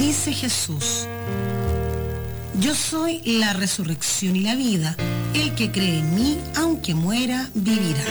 Dice Jesús: yo soy la resurrección y la vida. El que cree en mí, aunque muera, vivirá.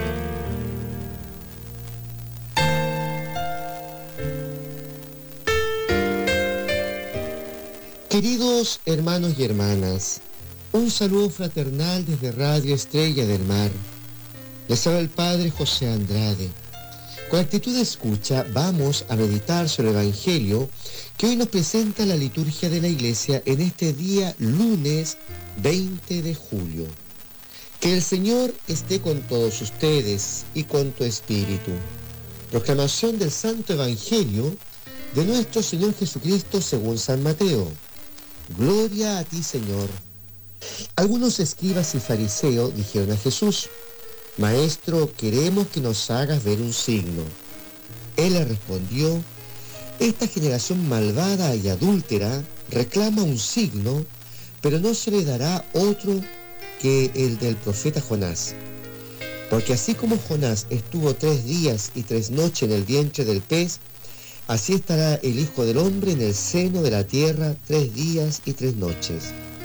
Queridos hermanos y hermanas, un saludo fraternal desde Radio Estrella del Mar. Les habla el Padre José Andrade. Con actitud de escucha vamos a meditar sobre el Evangelio que hoy nos presenta la liturgia de la Iglesia en este día lunes 20 de julio. Que el Señor esté con todos ustedes y con tu espíritu. Proclamación del Santo Evangelio de nuestro Señor Jesucristo según San Mateo. Gloria a ti, Señor. Algunos escribas y fariseos dijeron a Jesús: Maestro, queremos que nos hagas ver un signo. Él le respondió: esta generación malvada y adúltera reclama un signo, pero no se le dará otro que el del profeta Jonás. Porque así como Jonás estuvo 3 días y 3 noches en el vientre del pez, así estará el Hijo del Hombre en el seno de la tierra 3 días y 3 noches.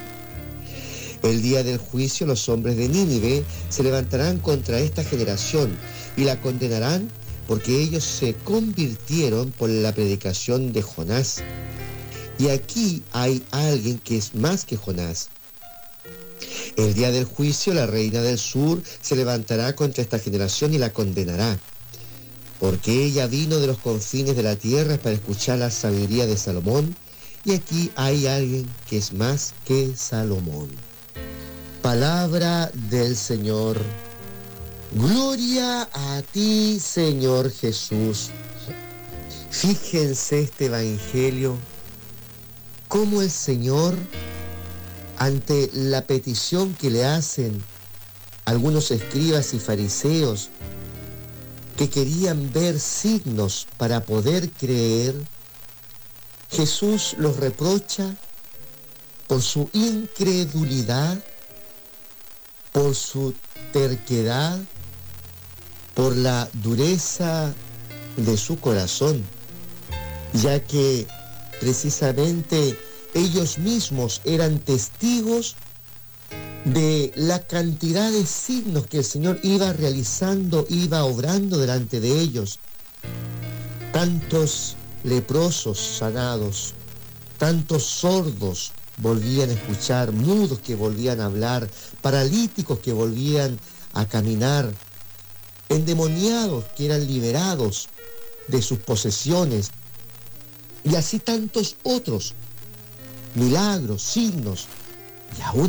El día del juicio los hombres de Nínive se levantarán contra esta generación y la condenarán porque ellos se convirtieron por la predicación de Jonás. Y aquí hay alguien que es más que Jonás. El día del juicio la reina del sur se levantará contra esta generación y la condenará, porque ella vino de los confines de la tierra para escuchar la sabiduría de Salomón, y aquí hay alguien que es más que Salomón. Palabra del Señor. Gloria a ti, Señor Jesús. Fíjense este Evangelio, cómo el Señor, ante la petición que le hacen algunos escribas y fariseos, que querían ver signos para poder creer, Jesús los reprocha por su incredulidad, por su terquedad, por la dureza de su corazón, ya que precisamente ellos mismos eran testigos de la cantidad de signos que el Señor iba realizando, iba obrando delante de ellos. Tantos leprosos sanados, tantos sordos volvían a escuchar, mudos que volvían a hablar, paralíticos que volvían a caminar, endemoniados que eran liberados de sus posesiones, y así tantos otros milagros, signos, y aún